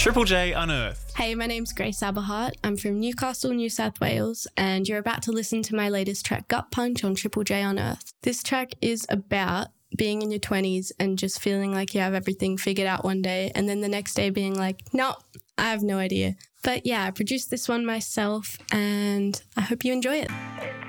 Triple J Unearthed. Hey, my name's Grace Aberhart. I'm from Newcastle, New South Wales, and you're about to listen to my latest track, Gut Punch, on Triple J Unearthed. This track is about being in your 20s and just feeling like you have everything figured out one day, and then the next day being like, no, I have no idea. But yeah, I produced this one myself, and I hope you enjoy it.